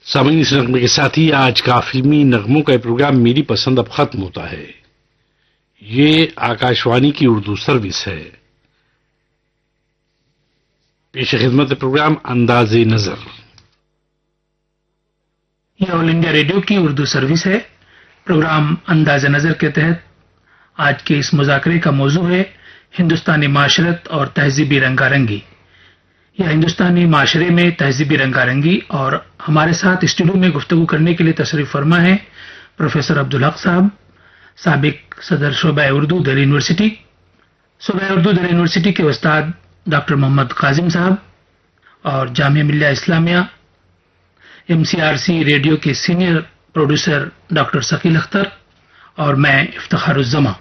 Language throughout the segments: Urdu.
سامعین، اس نغمے کے ساتھ ہی آج کا فلمی نغموں کا پروگرام میری پسند اب ختم ہوتا ہے۔ یہ آکاشوانی کی اردو سروس ہے۔ پیش خدمت پروگرام انداز نظر۔ یہ آل انڈیا ریڈیو کی اردو سروس ہے۔ پروگرام انداز نظر کے تحت آج کے اس مذاکرے کا موضوع ہے ہندوستانی معاشرت اور تہذیبی رنگا رنگی، یا ہندوستانی معاشرے میں تہذیبی رنگا رنگی۔ اور ہمارے ساتھ اسٹوڈیو میں گفتگو کرنے کے لیے تشریف فرما ہے پروفیسر عبدالحق صاحب، سابق صدر شعبہ اردو دہلی یونیورسٹی۔ شعبہ اردو دہلی یونیورسٹی کے استاد ڈاکٹر محمد قاسم صاحب، اور جامعہ ملیہ اسلامیہ MCRC ریڈیو کے سینئر پروڈیوسر ڈاکٹر ثقیل اختر، اور میں افتخار الزماں۔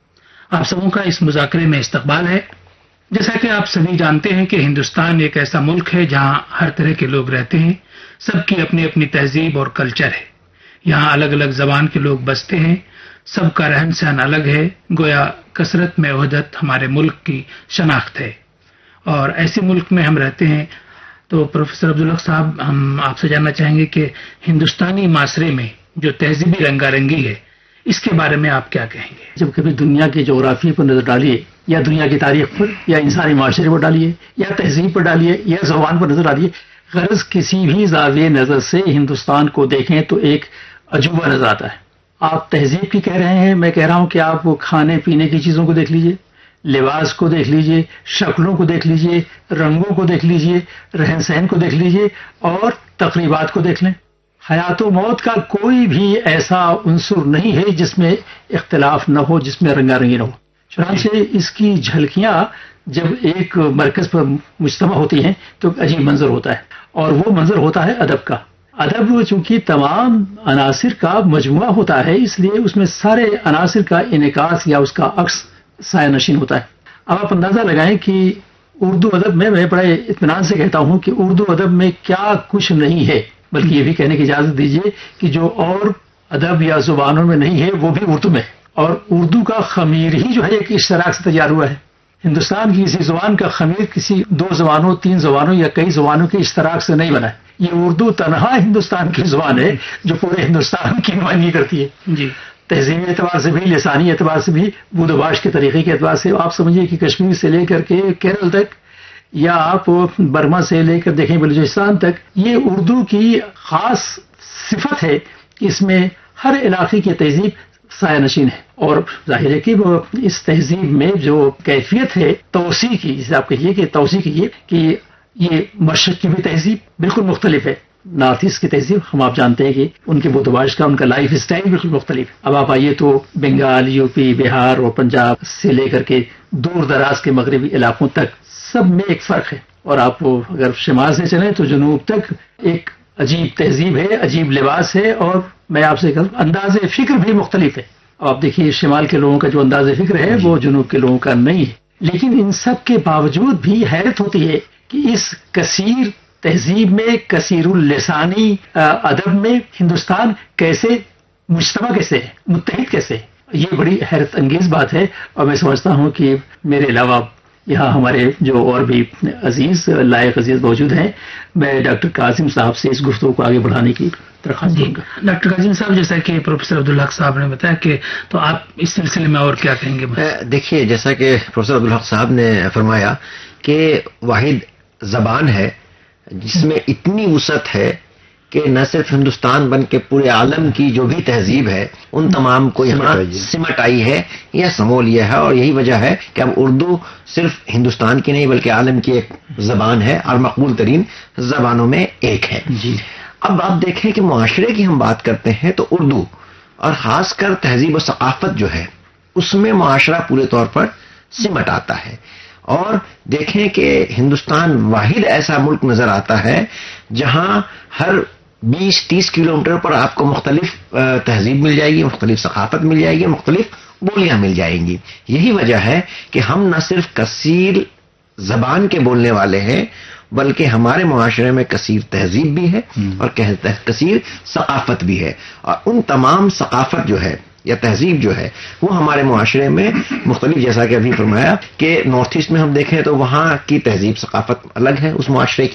آپ سبوں کا اس مذاکرے میں استقبال ہے۔ جیسا کہ آپ سبھی جانتے ہیں کہ ہندوستان ایک ایسا ملک ہے جہاں ہر طرح کے لوگ رہتے ہیں، سب کی اپنی اپنی تہذیب اور کلچر ہے۔ یہاں الگ الگ زبان کے لوگ بستے ہیں، سب کا رہن سہن الگ ہے، گویا کثرت میں وحدت ہمارے ملک کی شناخت ہے۔ اور ایسے ملک میں ہم رہتے ہیں، تو پروفیسر عبدالحق صاحب، ہم آپ سے جاننا چاہیں گے کہ ہندوستانی معاشرے میں جو تہذیبی رنگا رنگی ہے، اس کے بارے میں آپ کیا کہیں گے؟ جب کبھی دنیا کے جغرافیے پر نظر ڈالیے، یا دنیا کی تاریخ پر، یا انسانی معاشرے پر ڈالیے، یا تہذیب پر ڈالیے، یا زبان پر نظر ڈالیے، غرض کسی بھی زاویہ نظر سے ہندوستان کو دیکھیں تو ایک عجوبہ نظر آتا ہے۔ آپ تہذیب کی کہہ رہے ہیں، میں کہہ رہا ہوں کہ آپ کھانے پینے کی چیزوں کو دیکھ لیجئے، لباس کو دیکھ لیجئے، شکلوں کو دیکھ لیجئے، رنگوں کو دیکھ لیجئے، رہن سہن کو دیکھ لیجئے، اور تقریبات کو دیکھ لیں۔ حیات و موت کا کوئی بھی ایسا عنصر نہیں ہے جس میں اختلاف نہ ہو، جس میں رنگا رنگی نہ ہو۔ چنانچہ اس کی جھلکیاں جب ایک مرکز پر مجتمع ہوتی ہیں تو ایک عجیب منظر ہوتا ہے، اور وہ منظر ہوتا ہے ادب کا۔ ادب چونکہ تمام عناصر کا مجموعہ ہوتا ہے، اس لیے اس میں سارے عناصر کا انعکاس یا اس کا عکس سایہ نشین ہوتا ہے۔ اب آپ اندازہ لگائیں کہ اردو ادب میں بڑے اطمینان سے کہتا ہوں کہ اردو ادب میں کیا کچھ نہیں ہے، بلکہ یہ بھی کہنے کی اجازت دیجیے کہ جو اور ادب یا زبانوں میں نہیں ہے وہ بھی اردو میں ہے۔ اور اردو کا خمیر ہی جو ہے ایک اشتراک سے تیار ہوا ہے۔ ہندوستان کی کسی زبان کا خمیر کسی 2 زبانوں، 3 زبانوں یا کئی زبانوں کے اشتراک سے نہیں بنا ہے۔ یہ اردو تنہا ہندوستان کی زبان ہے جو پورے ہندوستان کی نمائندگی کرتی ہے۔ جی، تہذیبی اعتبار سے بھی، لسانی اعتبار سے بھی، بود و باش کے طریقے کے اعتبار سے آپ سمجھیے کہ کشمیر سے لے کر کے کیرل تک، یا آپ برما سے لے کر دیکھیں بلوچستان تک، یہ اردو کی خاص صفت ہے کہ اس میں ہر علاقے کی تہذیب سایہ نشین ہے۔ اور ظاہر ہے کہ وہ اس تہذیب میں جو کیفیت ہے توسیع کی، جسے آپ کہیے کہ توسیع کیجیے کہ یہ مشرق کی بھی تہذیب بالکل مختلف ہے، نارتھ ایسٹ کی تہذیب ہم آپ جانتے ہیں کہ ان کے بود و باش کا، ان کا لائف اسٹائل بالکل مختلف ہے۔ اب آپ آئیے تو بنگال، یوپی، بہار اور پنجاب سے لے کر کے دور دراز کے مغربی علاقوں تک سب میں ایک فرق ہے، اور آپ اگر شمال سے چلیں تو جنوب تک ایک عجیب تہذیب ہے، عجیب لباس ہے، اور میں آپ سے کہوں انداز فکر بھی مختلف ہے۔ اب آپ دیکھیے شمال کے لوگوں کا جو انداز فکر ہے وہ جنوب کے لوگوں کا نہیں ہے، لیکن ان سب کے باوجود بھی حیرت ہوتی ہے کہ اس کثیر تہذیب میں، کثیر اللسانی ادب میں ہندوستان کیسے مجتمع، کیسے ہے، متحد کیسے ہے۔ یہ بڑی حیرت انگیز بات ہے، اور میں سمجھتا ہوں کہ میرے علاوہ یہاں ہمارے جو اور بھی عزیز لائق عزیز موجود ہیں، میں ڈاکٹر قاسم صاحب سے اس گفتگو کو آگے بڑھانے کی درخواست کروں گا۔ ڈاکٹر قاسم صاحب، جیسا کہ پروفیسر عبدالحق صاحب نے بتایا کہ تو آپ اس سلسلے میں اور کیا کہیں گے؟ دیکھیے، جیسا کہ پروفیسر عبدالحق صاحب نے فرمایا کہ واحد زبان ہے جس میں اتنی وسعت ہے کہ نہ صرف ہندوستان بن کے پورے عالم کی جو بھی تہذیب ہے ان تمام کو یہاں سمٹ آئی ہے یا سمو لیا ہے، اور یہی وجہ ہے کہ اب اردو صرف ہندوستان کی نہیں بلکہ عالم کی ایک زبان ہے اور مقبول ترین زبانوں میں ایک ہے۔ جی، اب آپ دیکھیں کہ معاشرے کی ہم بات کرتے ہیں تو اردو اور خاص کر تہذیب و ثقافت جو ہے اس میں معاشرہ پورے طور پر سمٹ آتا ہے۔ اور دیکھیں کہ ہندوستان واحد ایسا ملک نظر آتا ہے جہاں ہر 20-30 کلومیٹر پر آپ کو مختلف تہذیب مل جائے گی، مختلف ثقافت مل جائے گی، مختلف بولیاں مل جائیں گی۔ یہی وجہ ہے کہ ہم نہ صرف کثیر زبان کے بولنے والے ہیں بلکہ ہمارے معاشرے میں کثیر تہذیب بھی ہے اور کثیر ثقافت بھی ہے، اور ان تمام ثقافت جو ہے یا تہذیب جو ہے وہ ہمارے معاشرے میں مختلف، جیسا کہ ابھی فرمایا کہ نارتھ ایسٹ میں ہم دیکھیں تو وہاں کی تہذیب ثقافت الگ ہے اس معاشرے کی،